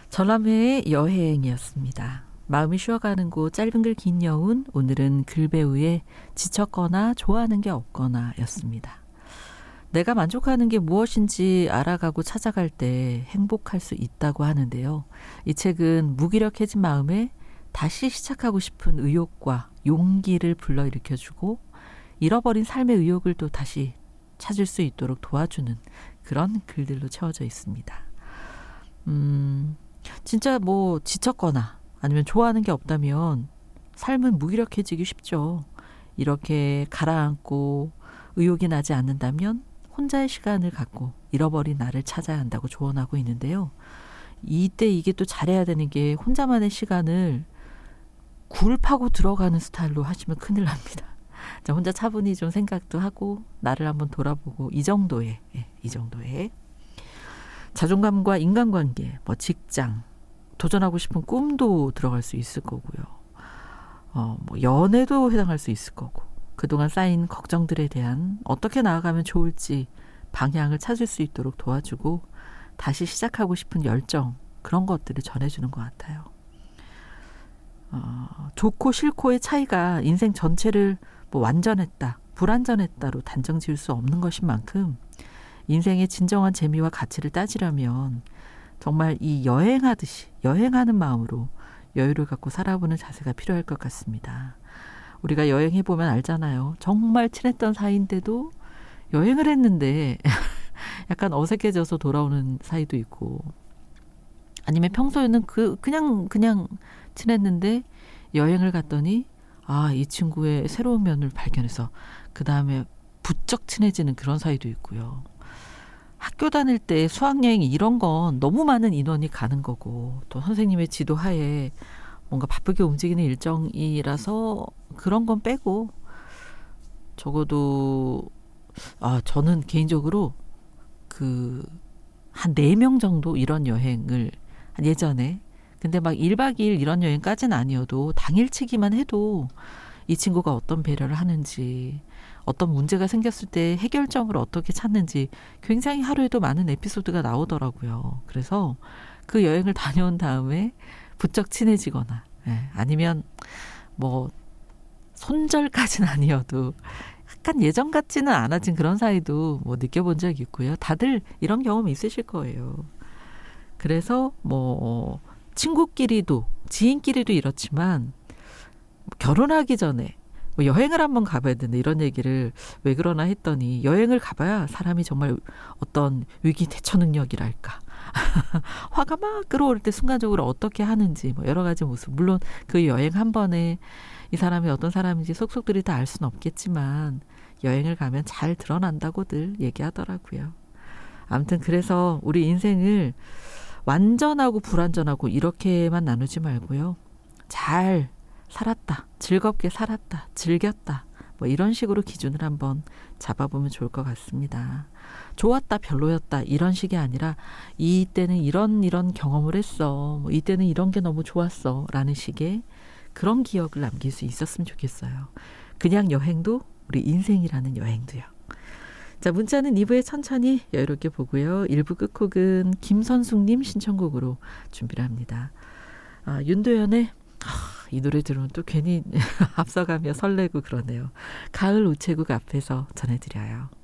전람회의 여행이었습니다. 마음이 쉬어가는 곳 짧은 글 긴 여운, 오늘은 글배우의 지쳤거나 좋아하는 게 없거나 였습니다. 내가 만족하는 게 무엇인지 알아가고 찾아갈 때 행복할 수 있다고 하는데요. 이 책은 무기력해진 마음에 다시 시작하고 싶은 의욕과 용기를 불러일으켜주고 잃어버린 삶의 의욕을 또 다시 찾을 수 있도록 도와주는 그런 글들로 채워져 있습니다. 진짜 뭐 지쳤거나 아니면 좋아하는 게 없다면 삶은 무기력해지기 쉽죠. 이렇게 가라앉고 의욕이 나지 않는다면 혼자의 시간을 갖고 잃어버린 나를 찾아야 한다고 조언하고 있는데요. 이때 이게 또 잘해야 되는 게 혼자만의 시간을 굴 파고 들어가는 스타일로 하시면 큰일 납니다. 자, 혼자 차분히 좀 생각도 하고 나를 한번 돌아보고 이 정도의 자존감과 인간관계, 뭐 직장, 도전하고 싶은 꿈도 들어갈 수 있을 거고요. 뭐 연애도 해당할 수 있을 거고 그동안 쌓인 걱정들에 대한 어떻게 나아가면 좋을지 방향을 찾을 수 있도록 도와주고 다시 시작하고 싶은 열정 그런 것들을 전해주는 것 같아요. 좋고 싫고의 차이가 인생 전체를 뭐 완전했다, 불완전했다로 단정 지을 수 없는 것인 만큼 인생의 진정한 재미와 가치를 따지려면 정말 이 여행하는 마음으로 여유를 갖고 살아보는 자세가 필요할 것 같습니다. 우리가 여행해보면 알잖아요. 정말 친했던 사이인데도 여행을 했는데 약간 어색해져서 돌아오는 사이도 있고 아니면 평소에는 그냥 친했는데 여행을 갔더니 이 친구의 새로운 면을 발견해서 그 다음에 부쩍 친해지는 그런 사이도 있고요. 학교 다닐 때 수학여행 이런 건 너무 많은 인원이 가는 거고 또 선생님의 지도하에 뭔가 바쁘게 움직이는 일정이라서 그런 건 빼고 적어도 저는 개인적으로 한 4명 정도 이런 여행을 예전에 근데 막 1박 2일 이런 여행까지는 아니어도 당일치기만 해도 이 친구가 어떤 배려를 하는지 어떤 문제가 생겼을 때 해결점을 어떻게 찾는지 굉장히 하루에도 많은 에피소드가 나오더라고요. 그래서 그 여행을 다녀온 다음에 부쩍 친해지거나 아니면 뭐 손절까지는 아니어도 약간 예전 같지는 않아진 그런 사이도 뭐 느껴본 적이 있고요. 다들 이런 경험이 있으실 거예요. 그래서 뭐 친구끼리도 지인끼리도 이렇지만 결혼하기 전에 뭐 여행을 한번 가봐야 된다 이런 얘기를 왜 그러나 했더니 여행을 가봐야 사람이 정말 어떤 위기 대처 능력이랄까 화가 막 끌어올 때 순간적으로 어떻게 하는지 뭐 여러 가지 모습 물론 그 여행 한 번에 이 사람이 어떤 사람인지 속속들이 다 알 수는 없겠지만 여행을 가면 잘 드러난다고들 얘기하더라고요. 아무튼 그래서 우리 인생을 완전하고 불완전하고 이렇게만 나누지 말고요. 잘 살았다, 즐겁게 살았다, 즐겼다 뭐 이런 식으로 기준을 한번 잡아보면 좋을 것 같습니다. 좋았다, 별로였다 이런 식이 아니라 이때는 이런 경험을 했어. 뭐 이때는 이런 게 너무 좋았어 라는 식의 그런 기억을 남길 수 있었으면 좋겠어요. 그냥 여행도 우리 인생이라는 여행도요. 자, 문자는 2부에 천천히 여유롭게 보고요. 1부 끝곡은 김선숙님 신청곡으로 준비를 합니다. 윤도현의 이 노래 들으면 또 괜히 앞서가며 설레고 그러네요. 가을 우체국 앞에서 전해드려요.